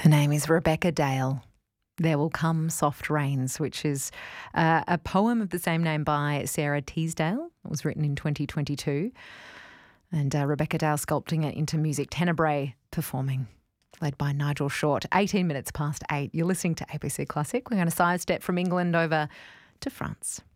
Her name is Rebecca Dale. There Will Come Soft Rains, which is a poem of the same name by Sarah Teasdale. It was written in 2022. And Rebecca Dale sculpting it into music. Tenebrae performing, led by Nigel Short. 18 minutes past 8. You're listening to ABC Classic. We're going to sidestep from England over to France.